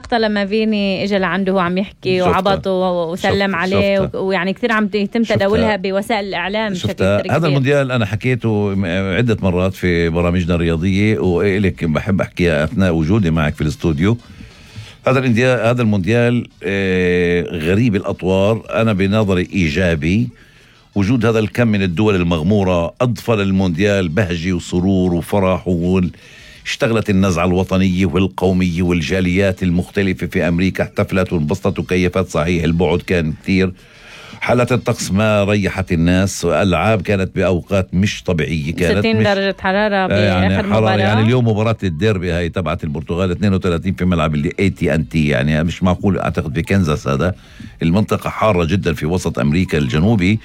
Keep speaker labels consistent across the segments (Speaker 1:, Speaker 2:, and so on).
Speaker 1: اللقطة لما فيني اجى لعنده هو عم يحكي وعبط وسلم عليه ويعني كثير عم يتم تداولها بوسائل الإعلام بشكل كثير.
Speaker 2: هذا المونديال أنا حكيته عدة مرات في برامجنا الرياضية، وإلك بحب أحكيها أثناء وجودي معك في الاستوديو. هذا المونديال غريب الأطوار، أنا بنظري إيجابي. وجود هذا الكم من الدول المغمورة أضفى للمونديال بهجة وسرور وفرح، اشتغلت النزعة الوطنية والقومية، والجاليات المختلفة في أمريكا احتفلت وانبسطت وكيفت. صحيح البعد كان كتير، حالة الطقس ما ريحت الناس، ألعاب كانت بأوقات مش طبيعية، كانت
Speaker 1: 60 درجة حرارة بآخر مباراة.
Speaker 2: يعني اليوم مباراة الديربي هاي تبعت البرتغال 32 في ملعب اللي AT&T، يعني مش معقول. أعتقد في كنزاس، هذا المنطقة حارة جدا في وسط أمريكا الجنوبي.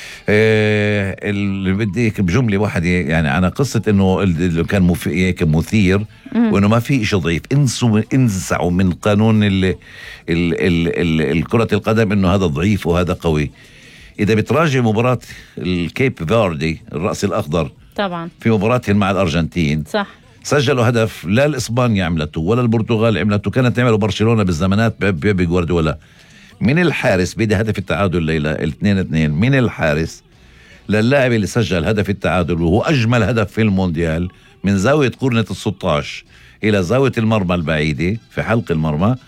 Speaker 2: اللي بديك بجملة واحدة يعني عن قصة انه اللي كان مثير، وانه ما في اشي ضعيف. انسعوا من قانون الكرة القدم انه هذا ضعيف وهذا قوي. اذا بتراجع مباراة الكيب فاردي الرأس الاخضر
Speaker 1: طبعا
Speaker 2: في مباراتهم مع الارجنتين،
Speaker 1: صح،
Speaker 2: سجلوا هدف لا الاسبانيا عملته ولا البرتغال عملته، كانت تعمله برشلونة بالزمانات بيب جوارديولا. من الحارس بدي هدف التعادل ليلة 2-2 من الحارس للاعب اللي سجل هدف التعادل، وهو أجمل هدف في المونديال، من زاوية كورنة ال16 إلى زاوية المرمى البعيدة في حلق المرمى.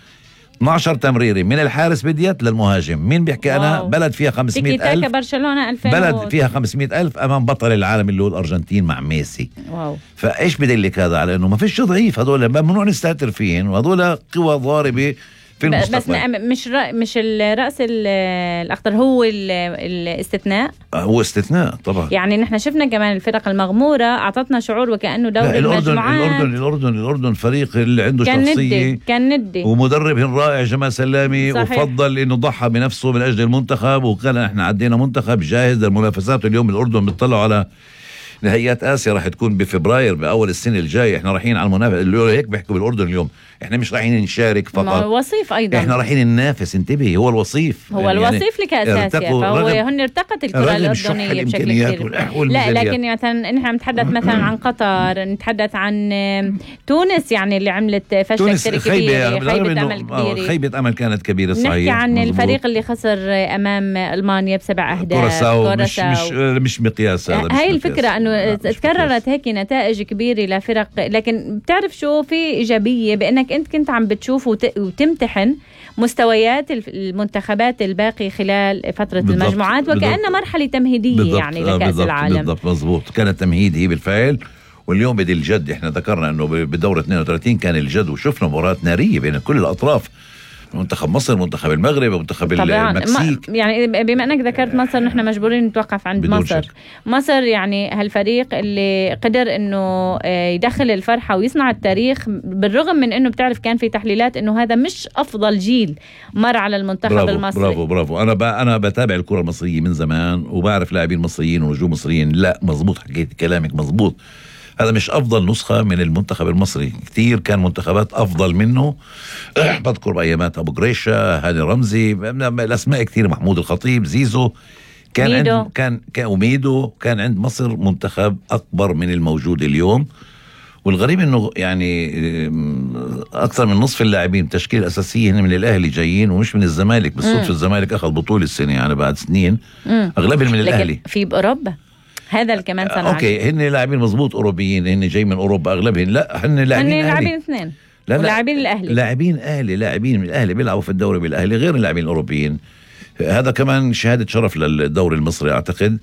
Speaker 2: 12 تمريري من الحارس بديت للمهاجم. مين بيحكي؟ أنا بلد فيها 500,000
Speaker 1: برشلونة 2000
Speaker 2: بلد فيها 500,000 أمام بطل العالم اللي هو الأرجنتين مع ميسي.
Speaker 1: واو.
Speaker 2: فإيش بدلك هذا؟ على أنه ما فيش ضعيف، هذول ممنوع نستهتر فيهم، وهذول قوى ضاربة في المستقبل.
Speaker 1: بس مش الرأس الأخضر هو الاستثناء.
Speaker 2: هو استثناء طبعا.
Speaker 1: يعني نحن شفنا كمان الفرق المغمورة أعطتنا شعور وكأنه دوري المجموعات.
Speaker 2: الأردن فريق اللي عنده شخصية،
Speaker 1: كان ندي
Speaker 2: ومدرب رائع جمال سلامي،
Speaker 1: صحيح.
Speaker 2: وفضل إنه ضحى بنفسه من أجل المنتخب، وكان إحنا عدينا منتخب جاهز للمنافسات. اليوم الأردن بتطلعوا على نهائيات آسيا راح تكون بفبراير بأول السنة الجاية. احنا رايحين على المنافسة اللي هيك بيحكوا بالأردن اليوم، احنا مش رايحين نشارك فقط،
Speaker 1: وصيف أيضا،
Speaker 2: احنا رايحين ننافس. انتبهي، هو الوصيف،
Speaker 1: هو يعني الوصيف لكأس آسيا، فهو هن ارتقت الكرة الأردنية بشكل كبير. لا لكن مثلا نحن نتحدث مثلا عن قطر، نتحدث عن تونس يعني اللي عملت فشل كثير كبير، خيبة أمل كبيرة،
Speaker 2: خيبة أمل كانت كبيرة صحيح.
Speaker 1: نحكي عن الفريق اللي خسر أمام ألمانيا ب7 أهداف.
Speaker 2: كوراساو مش مقياس هذا.
Speaker 1: هاي الفكرة أنه تكررت هيك نتائج كبيرة لفرق، لكن بتعرف شو في إيجابية بأنك أنت كنت عم بتشوف وتمتحن مستويات المنتخبات الباقي خلال فترة المجموعات، وكأنها مرحلة تمهيدية يعني لكأس العالم.
Speaker 2: بالضبط مزبوط، كانت تمهيد هي بالفعل. واليوم بدي الجد. احنا ذكرنا انه بدورة 32 كان الجد، وشفنا مباراة نارية بين كل الأطراف، منتخب مصر، منتخب المغرب، ومنتخب المكسيك.
Speaker 1: يعني بما أنك ذكرت مصر، نحن مجبورين نتوقف عند مصر. مصر يعني هالفريق اللي قدر أنه يدخل الفرحة ويصنع التاريخ، بالرغم من أنه بتعرف كان في تحليلات أنه هذا مش أفضل جيل مر على المنتخب المصري.
Speaker 2: برافو. أنا بتابع الكرة المصرية من زمان، وبعرف لاعبين مصريين ونجوم مصريين. لا مزبوط، حكيت كلامك مزبوط، هذا مش أفضل نسخة من المنتخب المصري، كتير كان منتخبات أفضل منه. بذكر بأيامات أبو قريشة، هاني رمزي، الأسماء كتير، محمود الخطيب، زيزو، كان وميدو. كان عند مصر منتخب أكبر من الموجود اليوم. والغريب إنه يعني أكثر من نصف اللاعبين بتشكيل أساسية هن من الأهلي جايين، ومش من الزمالك. بالصدفة الزمالك أخذ بطولة السنة يعني بعد سنين، أغلبهم من الأهلي.
Speaker 1: في بأوروبا هذا الكمان صنع.
Speaker 2: اوكي، هن لاعبين مزبوط اوروبيين، هن جاي من اوروبا اغلبهم. لا، هن لاعبين
Speaker 1: اثنين،
Speaker 2: لاعبين الاهلي، لاعبين من الاهلي بيلعبوا في الدوري بالاهلي غير اللاعبين الاوروبيين. هذا كمان شهاده شرف للدوري المصري اعتقد.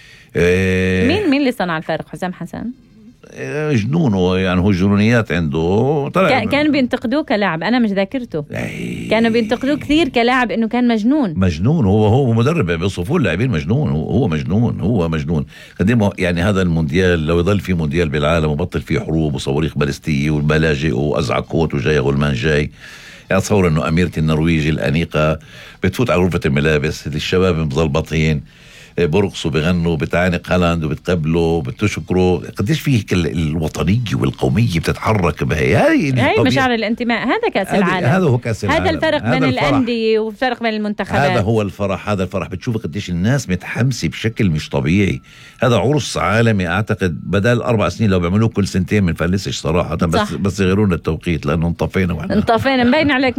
Speaker 1: مين اللي صنع الفارق؟ حسام حسن
Speaker 2: جنونه، يعني هو جنونيات عنده.
Speaker 1: كانوا بينتقدوه كلاعب، انا مش ذاكرته. كانوا بينتقدوه كثير كلاعب انه كان مجنون. هو مدرب بيوصفوه اللاعبين مجنون. هو مجنون. قديمه يعني هذا المونديال لو يضل في مونديال بالعالم وبطل فيه حروب وصواريخ باليستيه والبلاجئ وازعكوت وجاي غلمان جاي، يعني تصور انه اميرة النرويج الانيقه بتفوت على غرفه الملابس، الشباب مزلبطين برقصوا بغنوا، بتعانق هالاند وبتقبلوا بتشكروا. قديش فيه الوطنية والقومية بتتحرك هاي مشاعر الانتماء. هذا كأس العالم،
Speaker 2: هذا هو كأس العالم.
Speaker 1: هذا الفرق بين الأندية وفرق بين المنتخبات.
Speaker 2: هذا هو الفرح. بتشوف قديش الناس متحمسة بشكل مش طبيعي. هذا عرس عالمي أعتقد بدل 4 سنين لو بيعملوه كل سنتين منفلسش صراحة. بس يغيرون التوقيت لأنه انطفينا مبين عليك